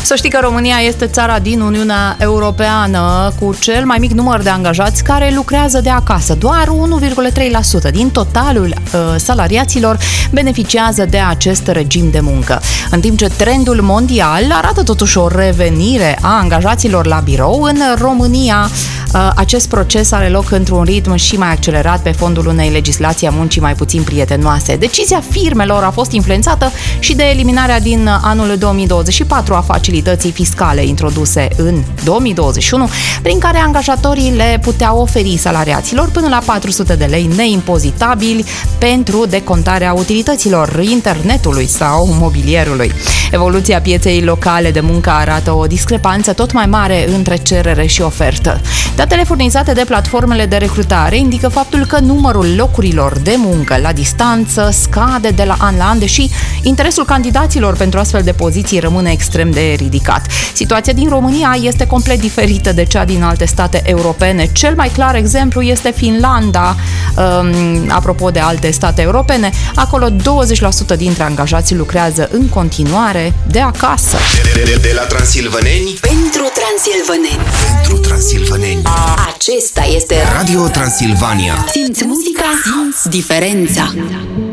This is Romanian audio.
Să știi că România este țara din Uniunea Europeană cu cel mai mic număr de angajați care lucrează de acasă. Doar 1,3% din totalul salariaților beneficiază de acest regim de muncă. În timp ce trendul mondial arată totuși o revenire a angajaților la birou, în România acest proces are loc într-un ritm și mai accelerat pe fondul unei legislații a muncii mai puțin prietenoase. Decizia firmelor a fost influențată și de eliminarea din anul 2024 a facilității fiscale introduse în 2021, prin care angajatorii le puteau oferi salariaților până la 400 de lei neimpozitabili pentru decontarea utilităților, internetului sau mobilierului. Evoluția pieței locale de muncă arată o discrepanță tot mai mare între cerere și ofertă. Datele furnizate de platformele de recrutare indică faptul că numărul locurilor de muncă la distanță scade de la an la an, deși interesul candidaților pentru astfel de poziții rămâne extrem de ridicat. Situația din România este complet diferită de cea din alte state europene. Cel mai clar exemplu este Finlanda. Apropo de alte state europene, acolo 20% dintre angajați lucrează în continuare de acasă. De la transilvaneni pentru transilvaneni. Pentru transilvaneni. Acesta este Radio Transilvania. Simți muzica, simți diferența.